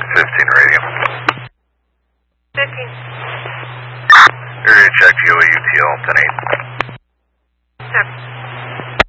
15 radio. 15. Area check, UAUTL 10-8. 7.